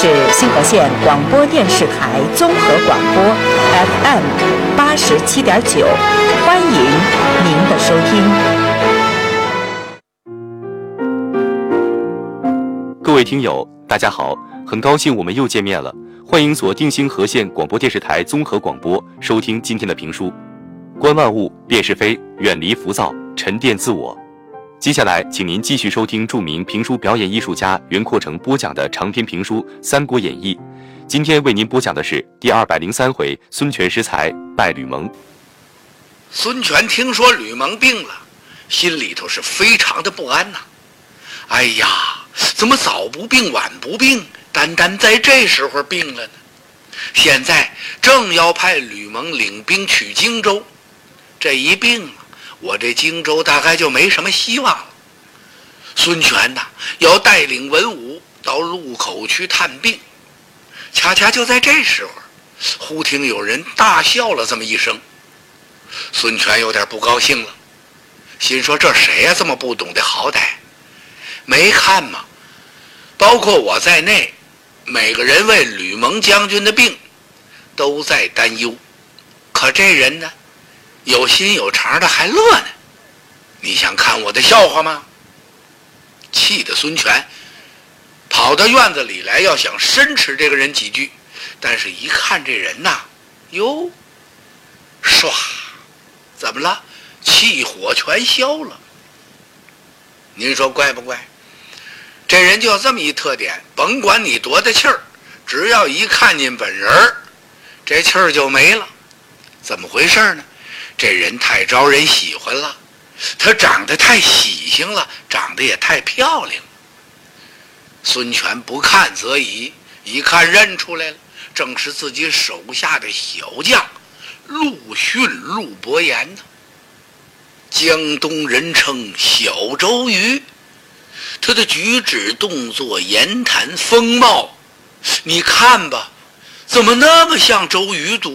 是新河县广播电视台综合广播 FM 87.9，欢迎您的收听。 各位听友，大家好，很高兴我们又见面了，欢迎锁定新河县广播电视台综合广播，收听今天的评书。观万物，辨是非，远离浮躁，沉淀自我。接下来，请您继续收听著名评书表演艺术家袁阔成播讲的长篇评书《三国演义》。今天为您播讲的是第203回孙权失才败吕蒙。 孙权听说吕蒙病了，心里头是非常的不安呐。哎呀，怎么早不病晚不病，单单在这时候病了呢？现在正要派吕蒙领兵取荆州，这一病啊，我这荆州大概就没什么希望了。孙权呐，要带领文武到路口去探病，恰恰就在这时候，忽听有人大笑了这么一声。孙权有点不高兴了，心说这谁呀，这么不懂得好歹？没看吗？包括我在内，每个人为吕蒙将军的病都在担忧，可这人呢，有心有肠的还乐呢。你想看我的笑话吗？气得孙权跑到院子里来，要想申斥这个人几句，但是一看这人呐，哟，唰，怎么了？气火全消了。您说怪不怪？这人就有这么一特点，甭管你多大气儿，只要一看见本人儿，这气儿就没了。怎么回事呢？这人太招人喜欢了，他长得太喜庆了，长得也太漂亮了。孙权不看则已，一看认出来了，正是自己手下的小将陆逊陆伯言呢。江东人称小周瑜，他的举止动作言谈风貌，你看吧，怎么那么像周瑜